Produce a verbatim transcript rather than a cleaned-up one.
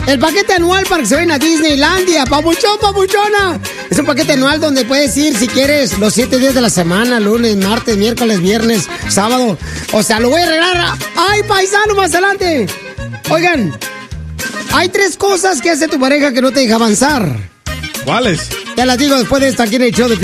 El paquete anual para que se vayan a Disneylandia. Papuchón, papuchona. Es un paquete anual donde puedes ir si quieres los siete días de la semana. Lunes, martes, miércoles, viernes, sábado. O sea, lo voy a regalar. ¡Ay, paisano, más adelante! Oigan, hay tres cosas que hace tu pareja que no te deja avanzar. ¿Cuáles? Ya las digo después de esto aquí en el show de